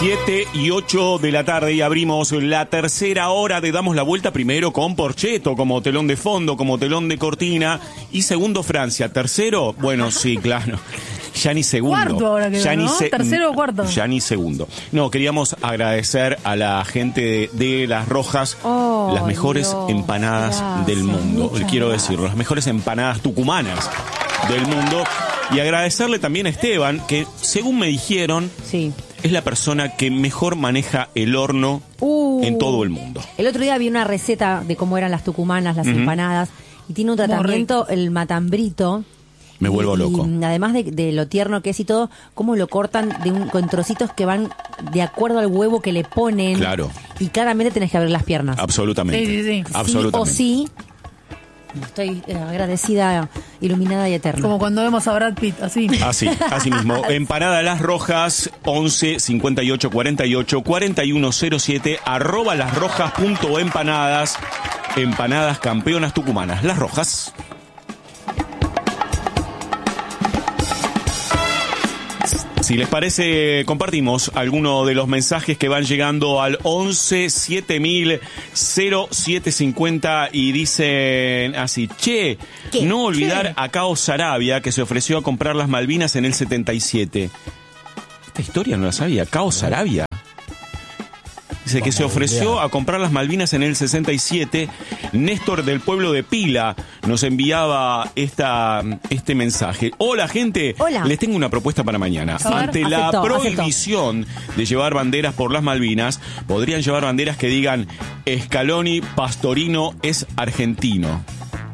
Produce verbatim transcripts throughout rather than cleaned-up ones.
siete y ocho de la tarde y abrimos la tercera hora de Damos la Vuelta, primero con Porcheto como telón de fondo, como telón de cortina, y segundo Francia. Tercero, bueno, sí, claro. Ya ni segundo. Cuarto ahora quedó, ya ¿no? ni se, Tercero o cuarto. Ya ni segundo. No, queríamos agradecer a la gente de, de Las Rojas, oh, las mejores Dios, empanadas gracias, del mundo. Quiero gracias. decirlo, las mejores empanadas tucumanas del mundo. Y agradecerle también a Esteban, que según me dijeron, sí, es la persona que mejor maneja el horno uh, en todo el mundo. El otro día vi una receta de cómo eran las tucumanas, las uh-huh. empanadas, y tiene un tratamiento, el matambrito. Me vuelvo y, loco. Y además de, de lo tierno que es y todo, cómo lo cortan de un, con trocitos que van de acuerdo al huevo que le ponen. Claro. Y claramente tenés que abrir las piernas. Absolutamente. Sí, sí, sí. Absolutamente. Sí o sí. Estoy eh, agradecida, iluminada y eterna. Como cuando vemos a Brad Pitt, así. Así, así mismo. Empanada Las Rojas, once cincuenta y ocho cuarenta y ocho cuarenta y uno cero siete, arroba lasrojas.empanadas, empanadas campeonas tucumanas. Las Rojas. Si les parece, compartimos algunos de los mensajes que van llegando al once siete mil cero siete cincuenta y dicen así: che, ¿Qué? no olvidar ¿Qué? a Cao Sarabia, que se ofreció a comprar las Malvinas en el setenta y siete. Esta historia no la sabía. Cao Sarabia. Dice que se ofreció a comprar las Malvinas en el sesenta y siete. Néstor del pueblo de Pila nos enviaba esta, este mensaje. Hola, gente. Hola. Les tengo una propuesta para mañana. Sí. Ante la Aceptó, prohibición de llevar banderas por las Malvinas, podrían llevar banderas que digan Scaloni Pastorino es argentino.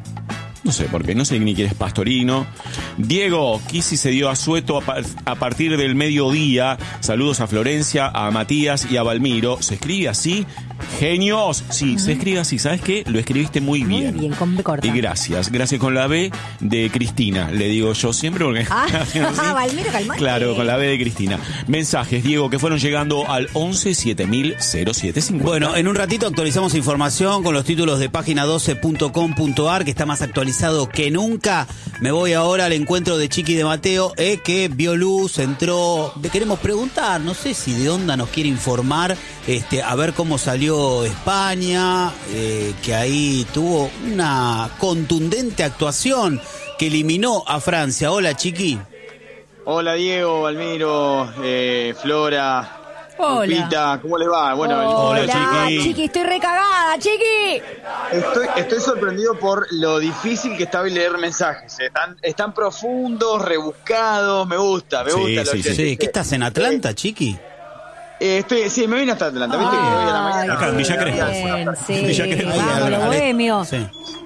No sé por qué, no sé ni quién es Pastorino. Diego Kisi se dio a Sueto a, par- a partir del mediodía. Saludos a Florencia, a Matías y a Valmiro. ¿Se escribe así? Genios. Sí, uh-huh. Se escribe así. ¿Sabes qué? Lo escribiste muy bien. Muy bien, con B corta. Y gracias. Gracias con la B de Cristina. Le digo yo siempre porque... Ah, Valmiro, calmate. Claro, con la B de Cristina. Mensajes, Diego, que fueron llegando al once siete mil cero siete cincuenta. Bueno, en un ratito actualizamos información con los títulos de página doce punto com punto ar, que está más actualizado que nunca. Me voy ahora al encuentro de Chiqui de Mateo, eh, que vio luz, entró. Le queremos preguntar, no sé si de onda nos quiere informar, este, a ver cómo salió España, eh, que ahí tuvo una contundente actuación que eliminó a Francia. Hola, Chiqui. Hola, Diego, Valmiro, eh, Flora. Hola. Lupita, ¿cómo les va? Bueno, Hola, Hola, Chiqui. Chiqui, estoy recagada, Chiqui. Estoy, estoy sorprendido por lo difícil que está hoy leer mensajes. Están, están profundos, rebuscados, me gusta, me Sí, gusta. sí, lo sí, que- Sí, ¿qué estás en Atlanta, Chiqui? Eh, estoy, sí, me vine hasta Atlanta, viste que hoy a la mañana. Acá en Villa Crespo. Bien, sí, Villa Crespo. vamos, los bohemios. Sí.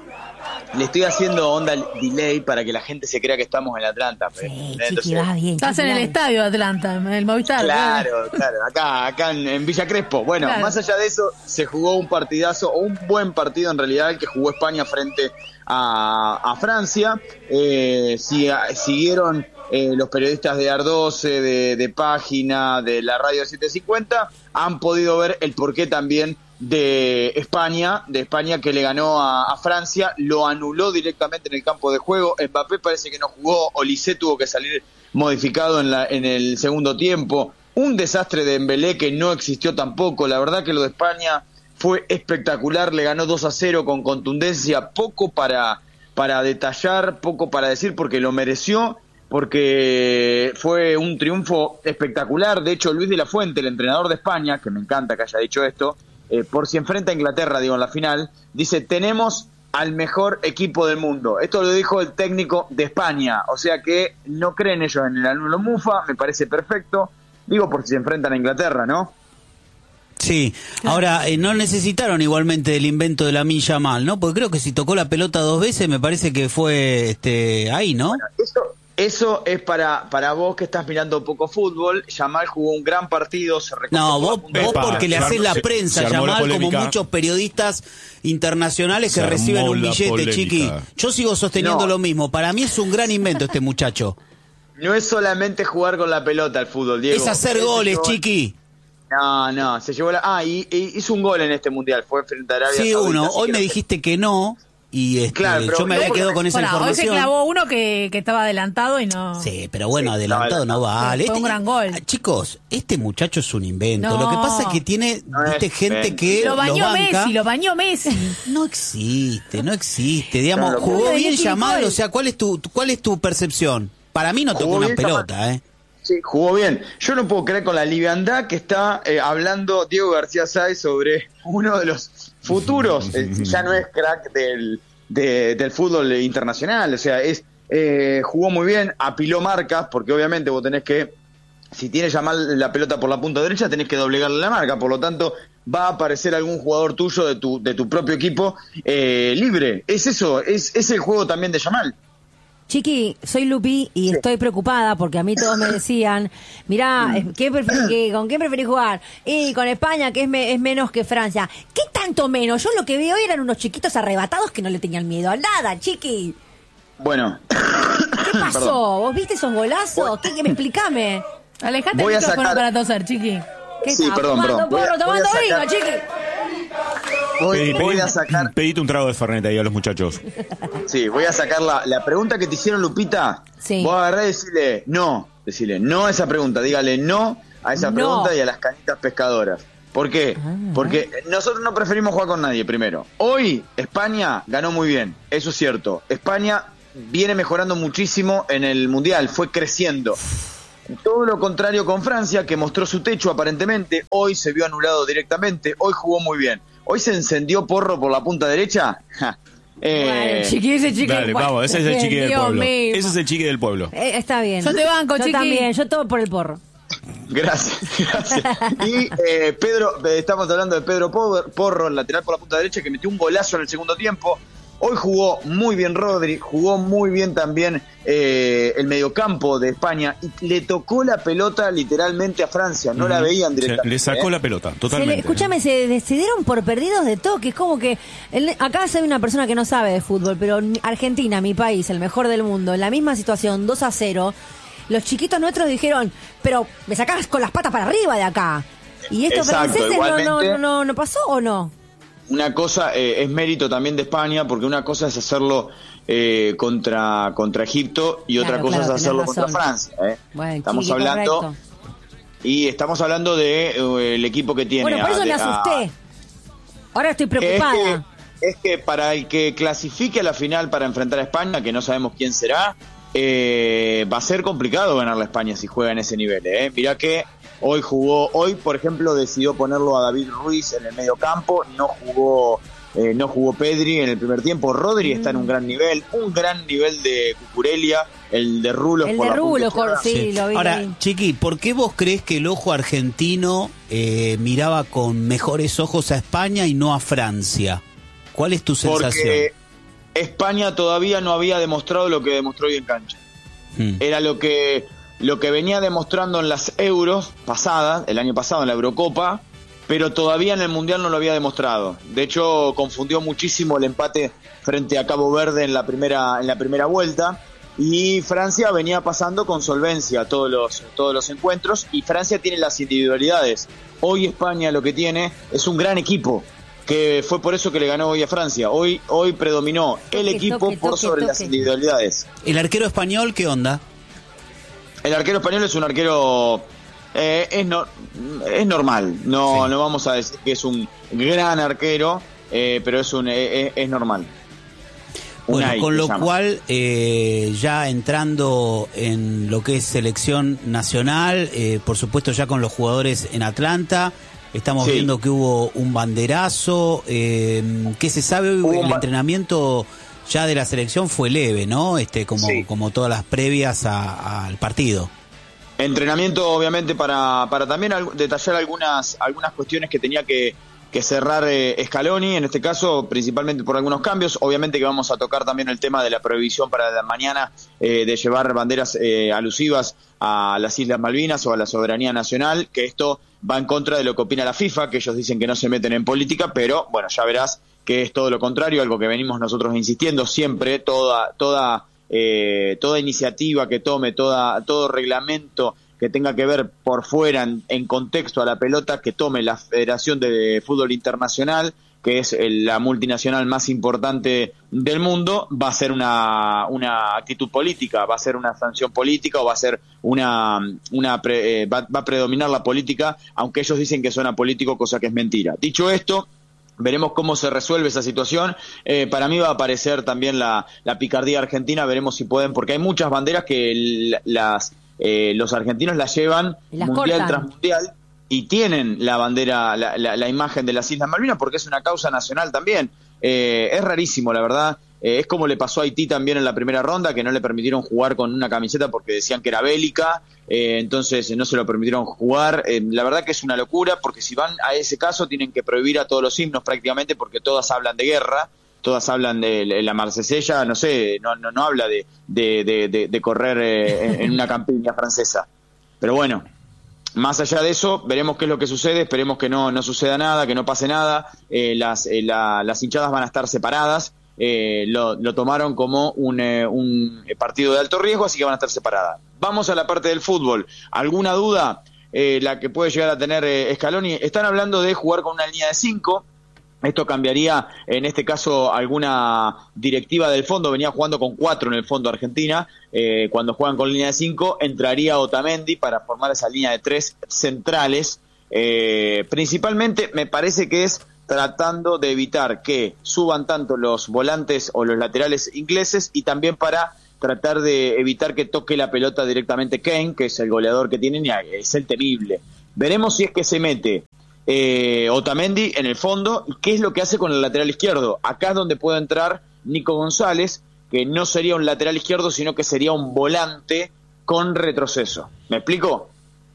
Le estoy haciendo onda delay para que la gente se crea que estamos en Atlanta. Sí, Entonces, Chiqui, va bien. Estás Chiqui, en el va bien. estadio de Atlanta, en el Movistar. Claro, claro, acá, acá en, en Villa Crespo. Bueno, Claro. más allá de eso, se jugó un partidazo, o un buen partido en realidad, el que jugó España frente a, a Francia. Eh, si, a- siguieron eh, los periodistas de Ar doce, de, de Página, de la Radio setecientos cincuenta, han podido ver el porqué también de España, de España que le ganó a, a Francia, lo anuló directamente en el campo de juego. Mbappé parece que no jugó, Olise tuvo que salir modificado en, la, en el segundo tiempo. Un desastre de Dembélé que no existió tampoco. La verdad que lo de España fue espectacular, le ganó dos a cero con contundencia, poco para, para detallar, poco para decir porque lo mereció, porque fue un triunfo espectacular. De hecho, Luis de la Fuente, el entrenador de España, que me encanta que haya dicho esto, eh, por si enfrenta a Inglaterra, digo, en la final, dice, tenemos al mejor equipo del mundo. Esto lo dijo el técnico de España, o sea que no creen ellos en el anulo Mufa, me parece perfecto, digo por si se enfrentan a Inglaterra, ¿no? Sí, ahora eh, no necesitaron igualmente del invento de Lamine Yamal, ¿no? Porque creo que si tocó la pelota dos veces me parece que fue este ahí, ¿no? Bueno, eso, eso es para, para vos que estás mirando poco fútbol. Yamal jugó un gran partido, se recuperó. No, vos, a punto vos de- Epa, porque le se haces armó- la se- prensa, se armó la Yamal, como polémica. muchos periodistas internacionales que Se armó reciben un la billete, polémica. Chiqui. Yo sigo sosteniendo No. lo mismo. Para mí es un gran invento este muchacho. No es solamente jugar con la pelota el fútbol, Diego. Es hacer Él se goles, llevó- Chiqui. No, no, se llevó la... Ah, y, y hizo un gol en este mundial, fue frente a Arabia Sí, Saudita, uno. así Hoy que me no- dijiste que no. y este, Claro, pero yo me había luego- quedado con esa Bueno, hoy se información. clavó uno que, que estaba adelantado y no. Sí, pero bueno, Sí, adelantado no, no, vale. fue un gran gol. ah, Chicos, este muchacho es un invento. No. Lo que pasa es que tiene, No viste, es gente invento. que Lo bañó banca. Messi, lo bañó Messi. No existe, no existe. Digamos, Claro, jugó porque- bien Nicky Yamal, Nicole. o sea, ¿cuál es tu cuál es tu percepción? Para mí no tocó Jugó una bien pelota, Yamal. ¿eh? Sí, jugó bien. Yo no puedo creer con la liviandad que está eh, hablando Diego García Sáez sobre uno de los futuros, eh, ya no es crack del, de- del fútbol internacional, o sea, es eh, jugó muy bien, apiló marcas, porque obviamente vos tenés que, si tienes ya mal la pelota por la punta derecha, tenés que doblegarle la marca, por lo tanto va a aparecer algún jugador tuyo de tu, de tu propio equipo eh, libre. Es eso, es, es el juego también de Yamal. Chiqui, soy Lupi y estoy preocupada porque a mí todos me decían, mirá, eh, ¿qué prefer- qué- ¿con quién preferís jugar? Y con España, que es, me- es menos que Francia. ¿Qué tanto menos? Yo lo que veo hoy eran unos chiquitos arrebatados que no le tenían miedo a nada, Chiqui. Bueno, ¿Qué pasó? Perdón. ¿Vos viste esos golazos? ¿Qué, qué me explícame? Alejate el Voy a micrófono sacar- para toser, chiqui. ¿Qué Sí, estás perdón, tomando perdón. Voy a- porro, voy a tomando sacar- vino, Chiqui? voy, Pedí- voy pedí- a sacar... Pedite un trago de Fernet ahí a los muchachos. Sí, voy a sacar la, la pregunta que te hicieron, Lupita. Sí. Vos agarrás y decirle no, decirle no a esa pregunta, dígale no a esa No. pregunta y a las canitas pescadoras. ¿Por qué? Ah. Porque nosotros no preferimos jugar con nadie, primero. Hoy España ganó muy bien, eso es cierto. España viene mejorando muchísimo en el Mundial, fue creciendo. Todo lo contrario con Francia, que mostró su techo aparentemente, hoy se vio anulado directamente, hoy jugó muy bien. Hoy se encendió Porro por la punta derecha. Ja. Eh, Bueno, Chiqui, ese Chiqui. Dale, vamos, ese es el chiqui del Dios pueblo. mío. Ese es el chiqui del pueblo. Eh, está bien. Yo te banco, Yo Chiqui. también, yo todo por el porro. Gracias, gracias. Y eh, Pedro, eh, estamos hablando de Pedro Por- Porro, el lateral por la punta derecha, que metió un golazo en el segundo tiempo. Hoy jugó muy bien Rodri, jugó muy bien también eh, el mediocampo de España y le tocó la pelota literalmente a Francia, no la veían Se- directamente. Le sacó ¿eh? la pelota, Se le- totalmente. escúchame, se decidieron por perdidos de toque. Es como que. el- acá soy una persona que no sabe de fútbol, pero en Argentina, mi país, el mejor del mundo, en la misma situación, dos a cero. Los chiquitos nuestros dijeron, pero me sacás con las patas para arriba de acá. ¿Y estos Exacto, franceses no, no, igualmente- no, no, no pasó o no? Una cosa eh, es mérito también de España, porque una cosa es hacerlo eh, contra, contra Egipto y otra Claro, cosa claro, es hacerlo tenés contra razón. Francia. ¿eh? Bueno, estamos chiqui, hablando correcto. y estamos hablando de eh, el equipo que tiene. Bueno, por a- eso me de- a- asusté. Ahora estoy Es preocupada. que, es que para el que clasifique a la final para enfrentar a España, que no sabemos quién será, eh, va a ser complicado ganar a España si juega en ese nivel. ¿eh? Mirá que hoy jugó, hoy por ejemplo decidió ponerlo a David Ruiz en el medio campo, no jugó, eh, no jugó Pedri en el primer tiempo, Rodri está en un gran nivel, un gran nivel de Cucurella, el de Rulos El por de la punta Rulo, izquierda. cor- sí, lo vi. Ahora, lo vi. Chiqui, ¿por qué vos crees que el ojo argentino eh, miraba con mejores ojos a España y no a Francia? ¿Cuál es tu sensación? Porque España todavía no había demostrado lo que demostró hoy en cancha. Mm. Era lo que lo que venía demostrando en las Euros pasadas, el año pasado en la Eurocopa, pero todavía en el Mundial no lo había demostrado. De hecho, confundió muchísimo el empate frente a Cabo Verde en la primera en la primera vuelta y Francia venía pasando con solvencia todos los todos los encuentros y Francia tiene las individualidades. Hoy España lo que tiene es un gran equipo, que fue por eso que le ganó hoy a Francia. Hoy hoy predominó el Toque, equipo toque, por toque, sobre las toque. individualidades. ¿El arquero español qué onda? El arquero español es un arquero eh, es no, es normal. No Sí. no vamos a decir que es un gran arquero, eh, pero es un eh, es, es normal. Bueno, Unai, con se lo llama. cual, eh, ya entrando en lo que es selección nacional, eh, por supuesto ya con los jugadores en Atlanta, estamos Sí. viendo que hubo un banderazo. Eh, ¿Qué se sabe? Hubo un El ba- entrenamiento ya de la selección fue leve, ¿no? Este, como, Sí. como todas las previas a- al partido. Entrenamiento, obviamente, para, para también al- detallar algunas, algunas cuestiones que tenía que, que cerrar eh, Scaloni, en este caso, principalmente por algunos cambios. Obviamente que vamos a tocar también el tema de la prohibición para la mañana eh, de llevar banderas eh, alusivas a las Islas Malvinas o a la soberanía nacional, que esto va en contra de lo que opina la FIFA, que ellos dicen que no se meten en política, pero bueno, ya verás que es todo lo contrario, algo que venimos nosotros insistiendo siempre, toda, toda Eh, toda iniciativa que tome, toda, todo reglamento que tenga que ver por fuera en, en contexto a la pelota, que tome la Federación de Fútbol Internacional, que es la multinacional más importante del mundo, va a ser una, una actitud política, va a ser una sanción política o va a ser una, una pre, eh, va, va a predominar la política, aunque ellos dicen que son apolíticos, cosa que es mentira. Dicho esto, veremos cómo se resuelve esa situación. Eh, para mí va a aparecer también la, la picardía argentina, veremos si pueden, porque hay muchas banderas que las eh, los argentinos las llevan las mundial cortan. tras mundial, y tienen la bandera, la, la, la imagen de las Islas Malvinas, porque es una causa nacional también. Eh, es rarísimo, la verdad. Eh, es como le pasó a Haití también en la primera ronda, que no le permitieron jugar con una camiseta porque decían que era bélica, eh, entonces no se lo permitieron jugar. Eh, la verdad que es una locura, porque si van a ese caso tienen que prohibir a todos los himnos prácticamente, porque todas hablan de guerra, todas hablan de la Marsella, no sé, no, no, no habla de, de, de, de, de correr eh, en, en una campiña francesa. Pero bueno, más allá de eso, veremos qué es lo que sucede, esperemos que no, no suceda nada, que no pase nada. Eh, las, eh, la, las hinchadas van a estar separadas, eh, lo, lo tomaron como un, eh, un partido de alto riesgo, así que van a estar separadas. Vamos a la parte del fútbol. ¿Alguna duda eh, la que puede llegar a tener eh, Scaloni? Están hablando de jugar con una línea de cinco. Esto cambiaría, en este caso, alguna directiva del fondo. Venía jugando con cuatro en el fondo Argentina. Eh, cuando juegan con línea de cinco, entraría Otamendi para formar esa línea de tres centrales. Eh, principalmente, me parece que es tratando de evitar que suban tanto los volantes o los laterales ingleses, y también para tratar de evitar que toque la pelota directamente Kane, que es el goleador que tienen, y es el temible. Veremos si es que se mete Eh, Otamendi en el fondo, y qué es lo que hace con el lateral izquierdo. Acá es donde puede entrar Nico González, que no sería un lateral izquierdo, sino que sería un volante con retroceso. ¿Me explico?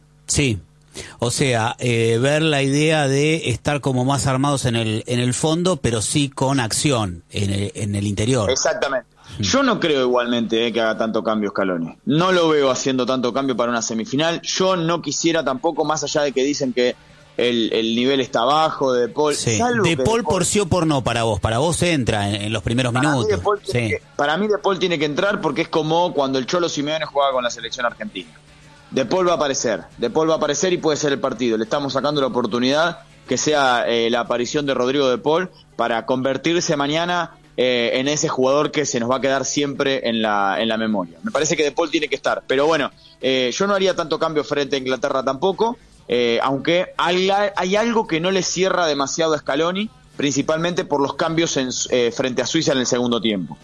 Sí. O sea, eh, ver la idea de estar como más armados en el en el fondo, pero sí con acción en el, en el interior. Exactamente. Yo no creo igualmente eh, que haga tanto cambio Scaloni. No lo veo haciendo tanto cambio para una semifinal. Yo no quisiera tampoco, más allá de que dicen que El, el nivel está bajo de De Paul. Sí. De Paul por sí o por no para vos. Para vos entra en, en los primeros para minutos. Mí De Paul sí. que, para mí De Paul tiene que entrar, porque es como cuando el Cholo Simeone jugaba con la selección argentina. De Paul va a aparecer. De Paul va a aparecer y puede ser el partido. Le estamos sacando la oportunidad que sea eh, la aparición de Rodrigo De Paul para convertirse mañana eh, en ese jugador que se nos va a quedar siempre en la, en la memoria. Me parece que De Paul tiene que estar. Pero bueno, eh, yo no haría tanto cambio frente a Inglaterra tampoco. Eh, aunque hay, hay algo que no le cierra demasiado a Scaloni, principalmente por los cambios en, eh, frente a Suiza en el segundo tiempo.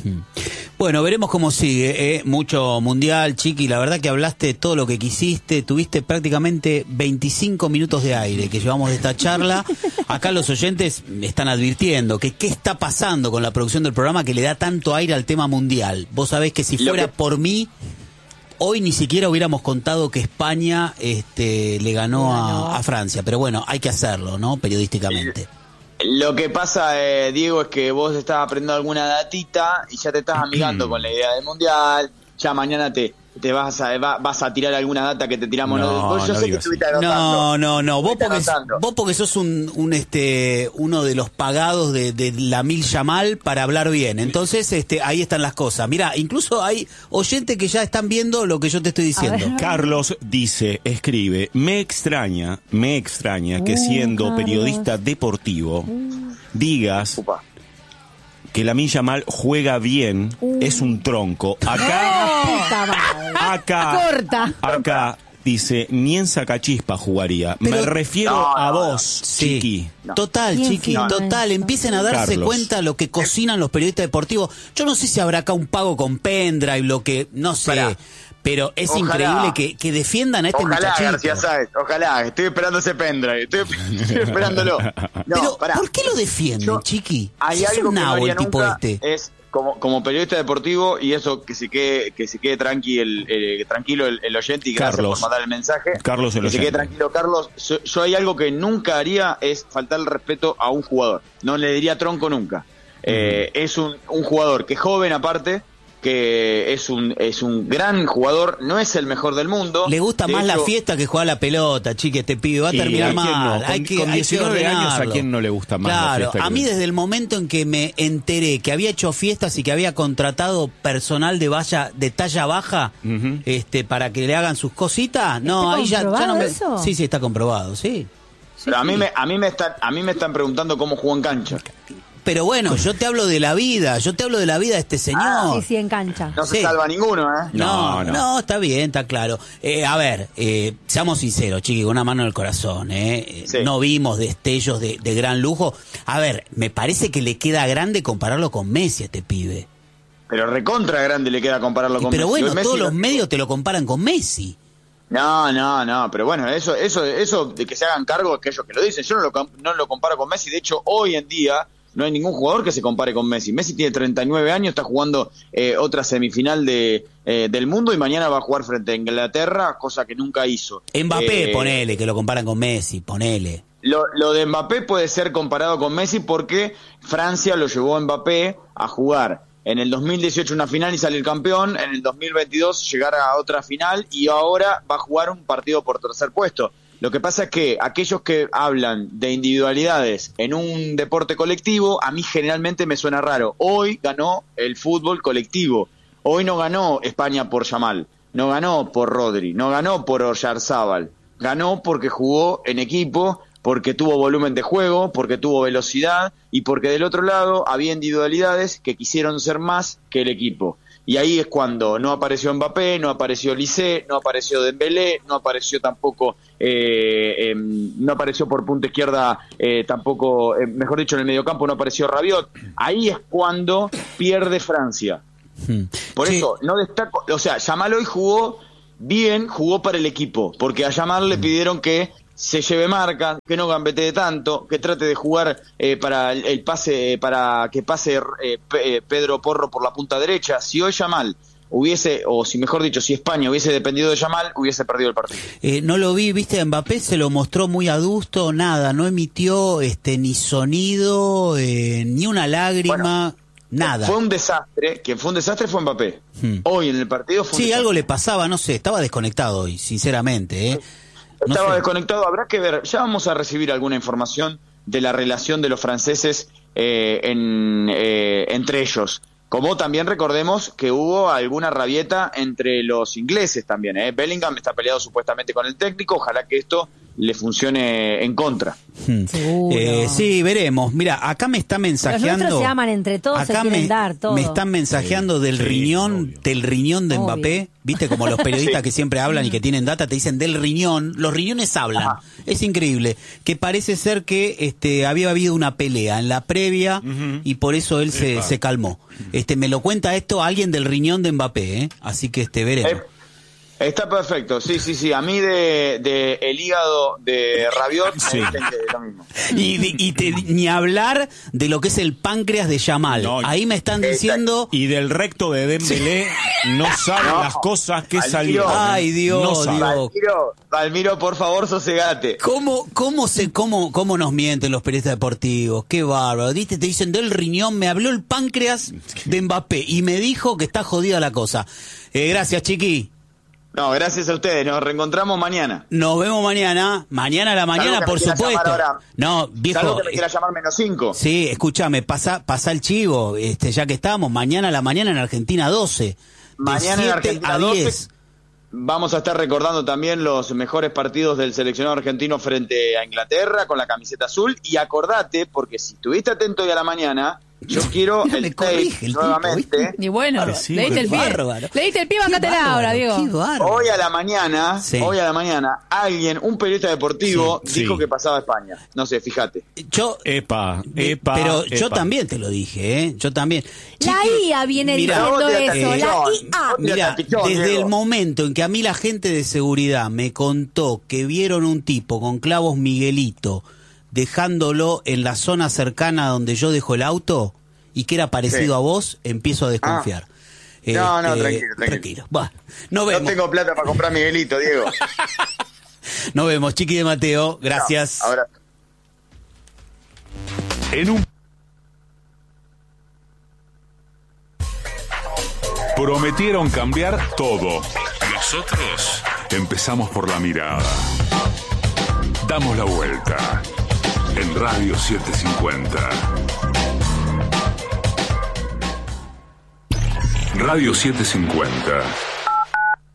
Bueno, veremos cómo sigue, ¿eh? Mucho mundial, Chiqui, la verdad que hablaste todo lo que quisiste, tuviste prácticamente veinticinco minutos de aire que llevamos de esta charla. Acá los oyentes están advirtiendo que qué está pasando con la producción del programa que le da tanto aire al tema mundial. Vos sabés que si fuera que... por mí, hoy ni siquiera hubiéramos contado que España este, le ganó, a, a Francia, pero bueno, hay que hacerlo, ¿no? Periodísticamente. Lo que pasa, eh, Diego, es que vos estás aprendiendo alguna datita y ya te estás amigando con la idea del Mundial, ya mañana te... te vas a va, vas a tirar alguna data que te tiramos. No, yo no sé que estuviste anotando. No, no, no. Vos porque, anotando. vos porque sos un, un este uno de los pagados de, de la Mil Yamal para hablar bien. Entonces, este ahí están las cosas. Mirá, incluso hay oyentes que ya están viendo lo que yo te estoy diciendo. Carlos dice, escribe, me extraña, me extraña que siendo Carlos. periodista deportivo digas Upa. que Lamine Yamal juega bien, Uh. es un tronco. Acá, Puta madre. acá, Corta. acá dice, ni en Sacachispa jugaría. Pero- Me refiero No, a no, vos, Sí. Chiqui. No. Total, ¿Quién Chiqui, firma total. eso? Empiecen a darse Carlos. cuenta lo que cocinan los periodistas deportivos. Yo no sé si habrá acá un pago con pendrive, lo que, no sé. Pará. Pero es Ojalá. increíble que, que defiendan a este Ojalá, muchachito. García Sáez, ojalá, estoy esperando ese pendrive, estoy, estoy esperándolo. No, Pero, pará. ¿por qué lo defienden, Yo- Chiqui? Hay Si es algo un que no nabo haría el tipo nunca, este. es como, como periodista deportivo, y eso que se quede, que se quede tranqui el, eh, tranquilo el, el oyente, y gracias Carlos. por mandar el mensaje. Carlos, el que se quede oyente. tranquilo, Carlos. Yo, yo hay algo que nunca haría, es faltar el respeto a un jugador. No le diría tronco nunca. Eh, es un, un jugador que es joven aparte, que es un es un gran jugador, no es el mejor del mundo. Le gusta De más la hecho, fiesta que jugar a la pelota, Chiqui, este pibe. Va a Y terminar ¿a quién no? mal. Con- hay que, con hay que diecinueve años, ¿a ordenarlo. quién no le gusta más la Claro, fiesta a que- mí desde el momento en que me enteré que había hecho fiestas y que había contratado personal de valla, de talla baja, Ujú. este, para que le hagan sus cositas, no, ¿Está ahí ya, ya no comprobado me... eso? Sí, sí, está comprobado, sí. Pero a mí sí. me, a mí me están, a mí me están preguntando cómo jugó en cancha. Pero bueno, yo te hablo de la vida, yo te hablo de la vida de este señor. Sí, sí, en cancha. No se Sí. salva ninguno, ¿eh? No, No, no, no. está bien, está claro. Eh, a ver, eh, seamos sinceros, chiqui, con una mano en el corazón, ¿eh? Eh, Sí. No vimos destellos de, de gran lujo. A ver, me parece que le queda grande compararlo con Messi a este pibe. Pero recontra grande le queda compararlo Y con pero Messi. bueno, Messi todos no- los medios te lo comparan con Messi. No, no, no, pero bueno, eso, eso, eso de que se hagan cargo aquellos que lo dicen. Yo no lo, com- no lo comparo con Messi. De hecho, hoy en día no hay ningún jugador que se compare con Messi. Messi tiene treinta y nueve años, está jugando eh, otra semifinal de, eh, del mundo y mañana va a jugar frente a Inglaterra, cosa que nunca hizo. Mbappé, Eh, ponele, que lo comparan con Messi, ponele. Lo, lo de Mbappé puede ser comparado con Messi porque Francia lo llevó a Mbappé a jugar en el dos mil dieciocho una final y salir campeón, en el dos mil veintidós llegar a otra final y ahora va a jugar un partido por tercer puesto. Lo que pasa es que aquellos que hablan de individualidades en un deporte colectivo, a mí generalmente me suena raro. Hoy ganó el fútbol colectivo. Hoy no ganó España por Yamal, no ganó por Rodri, no ganó por Oyarzábal. Ganó porque jugó en equipo, porque tuvo volumen de juego, porque tuvo velocidad y porque del otro lado había individualidades que quisieron ser más que el equipo. Y ahí es cuando no apareció Mbappé, no apareció Lisé, no apareció Dembélé, no apareció tampoco, eh, eh, no apareció por punta izquierda eh, tampoco, eh, mejor dicho en el mediocampo no apareció Rabiot. Ahí es cuando pierde Francia. Hmm. Por Sí. eso, no destaco, o sea, Yamal hoy jugó bien, jugó para el equipo, porque a Yamal le pidieron que se lleve marca, que no gambetee tanto, que trate de jugar eh, para el, el pase, eh, para que pase eh, Pe- eh, Pedro Porro por la punta derecha. Si hoy Yamal hubiese, o si mejor dicho, si España hubiese dependido de Yamal, hubiese perdido el partido. Eh, no lo vi, viste, a Mbappé se lo mostró muy adusto, nada, no emitió este ni sonido, eh, ni una lágrima, nada. Fue un desastre, quien fue un desastre fue Mbappé. Hmm. Hoy en el partido fue un Sí, desastre. algo le pasaba, no sé, estaba desconectado hoy, sinceramente, ¿eh? No Estaba sé. desconectado, habrá que ver, ya vamos a recibir alguna información de la relación de los franceses eh, en, eh, entre ellos. Como también recordemos que hubo alguna rabieta entre los ingleses también, ¿eh? Bellingham está peleado supuestamente con el técnico, ojalá que esto le funcione en contra. Hmm. Seguro. Eh, sí, veremos. Mira, acá me está mensajeando. nuestros se aman entre todos, se acá quieren me, dar todo. me están mensajeando del sí, riñón, obvio. del riñón de Obvio. Mbappé. Viste, como los periodistas Sí. que siempre hablan y que tienen data, te dicen del riñón. Los riñones hablan. Ajá. Es increíble. Que parece ser que este había habido una pelea en la previa y por eso él se, se calmó. Este, me lo cuenta esto alguien del riñón de Mbappé, ¿eh? Así que este veremos. Eh, Está perfecto, sí, sí, sí. A mí de, de el hígado de Rabiot Sí. me dicen que es lo mismo. Y, de- y te- ni hablar de lo que es el páncreas de Yamal. No, Ahí me están diciendo. Y del recto de Dembélé no sabe No. las cosas que Al salieron. tiro. Ay, Dios, No sabe. Dios. Palmiro, Palmiro, por favor, sosegate. ¿Cómo, cómo, se, cómo, ¿Cómo nos mienten los periodistas deportivos? Qué bárbaro. ¿Viste? Te dicen del riñón, me habló el páncreas de Mbappé y me dijo que está jodida la cosa. Eh, gracias, Chiqui. No, gracias a ustedes, nos reencontramos mañana. Nos vemos mañana. Mañana a la mañana, que me por quiera supuesto. llamar ahora. No, viejo. Salvo que me eh, quiera llamar menos cinco. Sí, escúchame, pasa, pasa el chivo, este, ya que estamos, mañana a la mañana en Argentina doce. De Mañana en siete Argentina a doce. diez. Vamos a estar recordando también los mejores partidos del seleccionado argentino frente a Inglaterra con la camiseta azul. Y acordate, porque si estuviste atento hoy a la mañana, yo quiero Mira, el me tape corrige el tipo, nuevamente. ¿viste? Y bueno, Claro, sí, le diste el qué pie. bárbaro. Le diste el pie, bancátela Qué ahora, bárbaro, Diego. qué bárbaro. Hoy a la mañana, Sí. hoy a la mañana, alguien, un periodista deportivo, Sí, dijo sí. que pasaba a España. No sé, fíjate. Yo, Epa, eh, epa. pero yo epa. también te lo dije, ¿eh? Yo también. La Chiqui, I A viene mira, diciendo vos te eso, atacás, la John. I A. Vos te Mira, atacás, John, desde Diego. el momento en que a mí la gente de seguridad me contó que vieron un tipo con clavos Miguelito dejándolo en la zona cercana donde yo dejo el auto y que era parecido Sí. a vos, empiezo a desconfiar. No, no, Este, tranquilo, tranquilo. Bueno, nos No vemos. tengo plata para comprar Miguelito, Diego. Nos vemos, Chiqui de Mateo. Gracias. Ahora. En un prometieron cambiar todo. Nosotros empezamos por la mirada. Damos la vuelta en Radio setecientos cincuenta. Radio setecientos cincuenta.